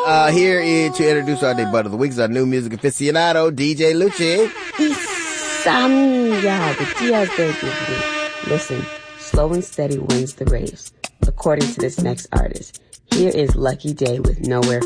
Here is to introduce our debut of the week is our new music aficionado, DJ Lucci. Isanya, the Diaz baby of the week. Listen, slow and steady wins the race, according to this next artist. Here is Lucky Day with Nowhere